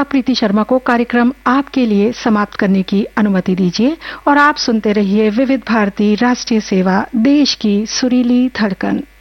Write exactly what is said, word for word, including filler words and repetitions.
आप प्रीति शर्मा को कार्यक्रम आपके लिए समाप्त करने की अनुमति दीजिए और आप सुनते रहिए विविध भारती राष्ट्रीय सेवा, देश की सुरीली धड़कन।